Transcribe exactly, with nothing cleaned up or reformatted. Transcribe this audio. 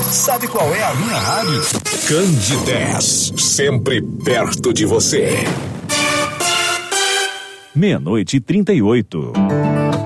Sabe qual é a minha rádio? Candidez, sempre perto de você. Meia-noite e trinta e oito.